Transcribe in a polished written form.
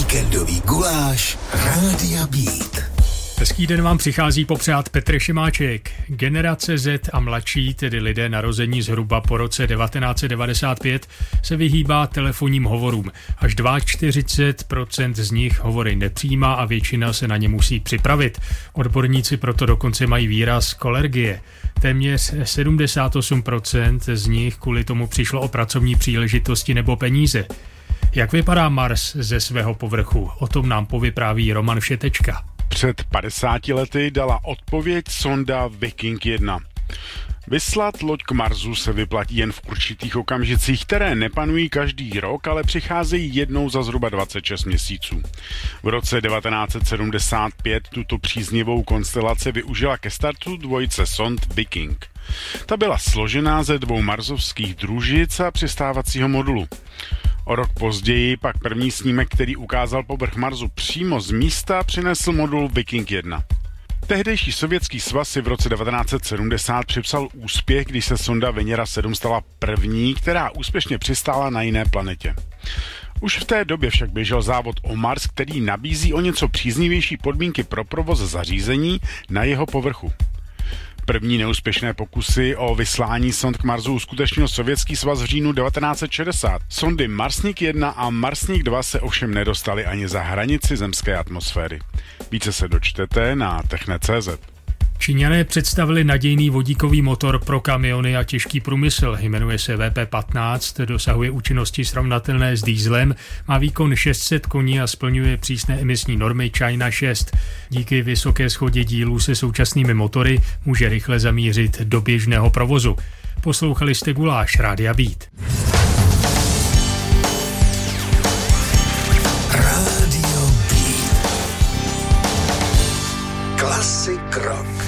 Víkendový guláš Rádia Beat. Hezký den vám přichází popřát Petr Šimáček. Generace Z a mladší, tedy lidé narození zhruba po roce 1995, se vyhýbá telefonním hovorům. Až 42% z nich hovory nepřijímá a většina se na ně musí připravit. Odborníci proto dokonce mají výraz kolergie. Téměř 78% z nich kvůli tomu přišlo o pracovní příležitosti nebo peníze. Jak vypadá Mars ze svého povrchu? O tom nám povypráví Roman Všetečka. Před 50 lety dala odpověď sonda Viking 1. Vyslat loď k Marsu se vyplatí jen v určitých okamžicích, které nepanují každý rok, ale přicházejí jednou za zhruba 26 měsíců. V roce 1975 tuto příznivou konstelaci využila ke startu dvojice sond Viking. Ta byla složená ze 2 marsovských družic a přistávacího modulu. O rok později pak první snímek, který ukázal povrch Marsu přímo z místa, přinesl modul Viking 1. Tehdejší sovětský svaz si v roce 1970 připsal úspěch, když se sonda Venera 7 stala první, která úspěšně přistála na jiné planetě. Už v té době však běžel závod o Mars, který nabízí o něco příznivější podmínky pro provoz zařízení na jeho povrchu. První neúspěšné pokusy o vyslání sond k Marsu uskutečnil Sovětský svaz v říjnu 1960. Sondy Marsník 1 a Marsník 2 se ovšem nedostaly ani za hranici zemské atmosféry. Více se dočtete na techne.cz. Číňané představili nadějný vodíkový motor pro kamiony a těžký průmysl. Jmenuje se VP15, dosahuje účinnosti srovnatelné s dieselem, má výkon 600 koní a splňuje přísné emisní normy China 6. Díky vysoké shodě dílů se současnými motory může rychle zamířit do běžného provozu. Poslouchali jste guláš Rádia Beat. Rádio Beat. Classic rock.